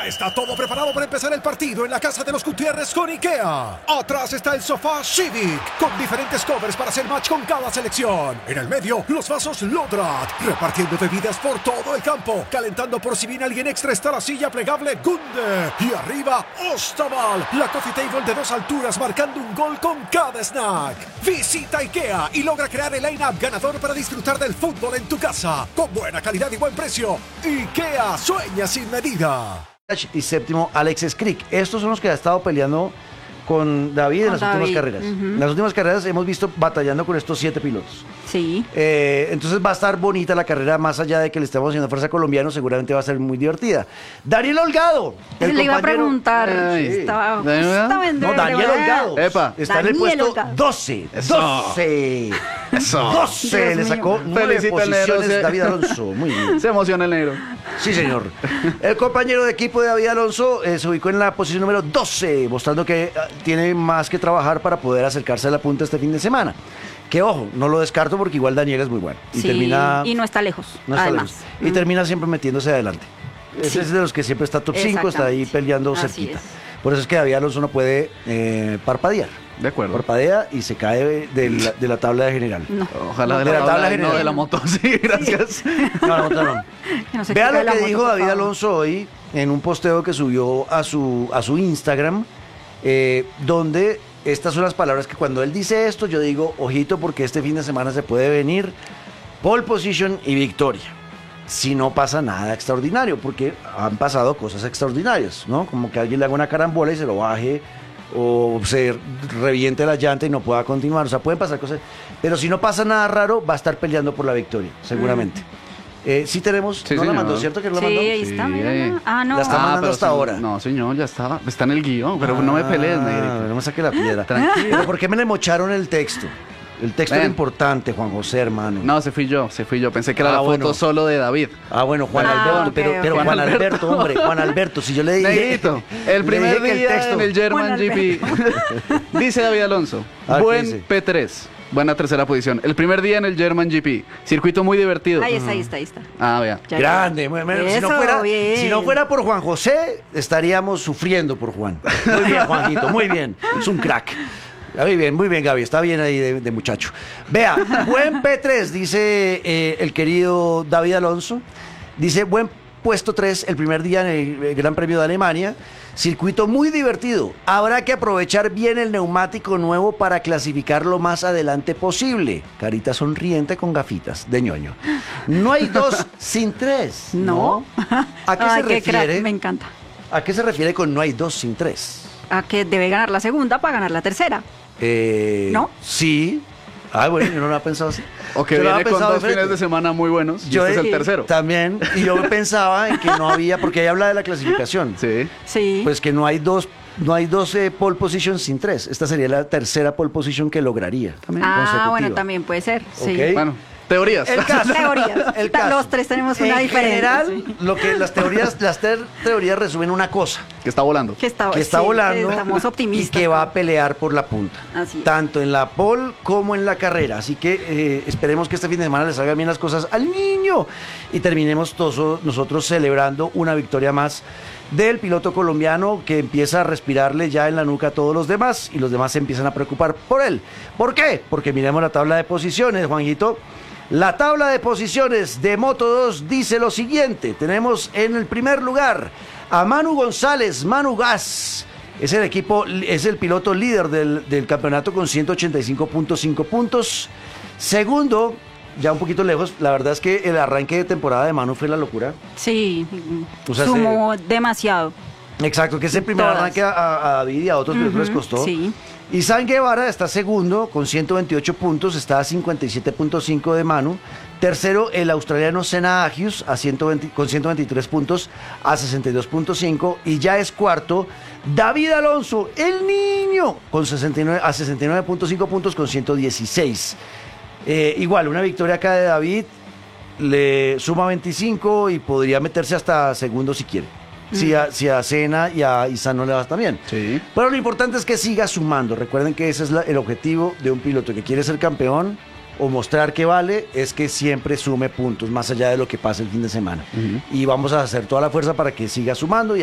Ya está todo preparado para empezar el partido en la casa de los Gutiérrez con IKEA. Atrás está el sofá Civic, con diferentes covers para hacer match con cada selección. En el medio, los vasos Lodrat, repartiendo bebidas por todo el campo. Calentando por si viene alguien extra está la silla plegable Gunde. Y arriba, Ostaval, la coffee table de 2 alturas marcando un gol con cada snack. Visita IKEA y logra crear el line-up ganador para disfrutar del fútbol en tu casa. Con buena calidad y buen precio. IKEA, sueña sin medida. Y séptimo, Alex Crick. Estos son los que ha estado peleando con David en las últimas carreras. En las últimas carreras hemos visto batallando con estos 7 pilotos. Sí. Entonces va a estar bonita la carrera, más allá de que le estamos haciendo fuerza colombiano, seguramente va a ser muy divertida. Daniel Holgado. Le iba a preguntar. No, Daniel Holgado. Epa. Está en el puesto 12. Eso. 12. Eso. 12. Le sacó 9 posiciones David Alonso. Muy bien. Se emociona el negro. Sí, señor. El compañero de equipo de David Alonso se ubicó en la posición número 12, mostrando que tiene más que trabajar para poder acercarse a la punta este fin de semana. Que ojo, no lo descarto porque igual Daniel es muy bueno. Y sí, y no está lejos. No está además. lejos. Y termina siempre metiéndose adelante. Ese es de los que siempre está top 5, está ahí peleando cerquita. Por eso es que David Alonso no puede parpadear. De acuerdo. Parpadea y se cae de la tabla de general. No. Ojalá de la tabla general. No de la moto, sí, gracias. No, la moto no. Vea lo que dijo David Alonso hoy en un posteo que subió a su Instagram, donde estas son las palabras que cuando él dice esto, yo digo, ojito, porque este fin de semana se puede venir pole position y victoria. Si no pasa nada extraordinario, porque han pasado cosas extraordinarias, ¿no? Como que alguien le haga una carambola y se lo baje, o se reviente la llanta y no pueda continuar. O sea, pueden pasar cosas, pero si no pasa nada raro, va a estar peleando por la victoria, seguramente. Sí tenemos, sí, ¿no señor. La mandó, cierto que la sí, mandó? Ahí está, no. La está mandando hasta ahora. No, señor, ya está en el guión, pero no me pelees, negrito. No me saque la piedra. Tranquilo. Pero ¿por qué me le mocharon el texto? El texto era importante, Juan José, hermano. No, se fui yo. Pensé que era la foto solo de David. Bueno, Juan Alberto, okay, pero Juan Alberto, hombre, Juan Alberto, si yo le dije... Negrito, el primer día en el German GP, dice David Alonso, buen P3, buena tercera posición. El primer día en el German GP, circuito muy divertido. Ahí está. Vea. Grande, si no fuera por Juan José, estaríamos sufriendo por Juan. Muy bien, Juanito, muy bien, es un crack. Muy bien, Gaby, está bien ahí de muchacho. Vea, buen P3, dice el querido David Alonso. Dice, buen puesto 3 el primer día en el Gran Premio de Alemania. Circuito muy divertido. Habrá que aprovechar bien el neumático nuevo para clasificar lo más adelante posible. Carita sonriente con gafitas de ñoño. No hay 2 sin 3. No. ¿A qué se refiere? Crack, me encanta. ¿A qué se refiere con no hay 2 sin 3? A que debe ganar la segunda para ganar la tercera. ¿No? Sí. Bueno, yo no lo había pensado así. O que viene con 2 fines de semana muy buenos. Este es el tercero. También. Y yo pensaba en que no había, porque ahí habla de la clasificación. Sí. Pues que no hay 2 pole positions sin 3. Esta sería la tercera pole position que lograría. Bueno, también puede ser. Sí. Okay. Bueno. Teorías. El caso. Los tres tenemos una diferencia. En general, lo que las teorías resumen una cosa. Que está volando. Que está volando. Estamos optimistas. Y que va a pelear por la punta. Así es. Tanto en la pole como en la carrera. Así que esperemos que este fin de semana le salgan bien las cosas al niño. Y terminemos todos nosotros celebrando una victoria más del piloto colombiano, que empieza a respirarle ya en la nuca a todos los demás. Y los demás se empiezan a preocupar por él. ¿Por qué? Porque miremos la tabla de posiciones, Juanjito. La tabla de posiciones de Moto2 dice lo siguiente. Tenemos en el primer lugar a Manu González, Manu Gas. Es el piloto líder del campeonato con 185.5 puntos. Segundo, ya un poquito lejos, la verdad es que el arranque de temporada de Manu fue la locura. Sí, sumó demasiado. Exacto, que ese primer arranque a David y a otros pilotos les costó. Sí. Y San Guevara está segundo con 128 puntos, está a 57.5 de Manu. Tercero, el australiano Senna Agius con 123 puntos a 62.5. Y ya es cuarto, David Alonso, el niño, con 69.5 puntos con 116. Igual, una victoria acá de David le suma 25 y podría meterse hasta segundo si quiere. Si a Senna y a Izan no le va tan bien. Sí. Pero lo importante es que siga sumando. Recuerden que ese es el objetivo de un piloto que quiere ser campeón o mostrar que vale, es que siempre sume puntos, más allá de lo que pase el fin de semana. Y vamos a hacer toda la fuerza para que siga sumando.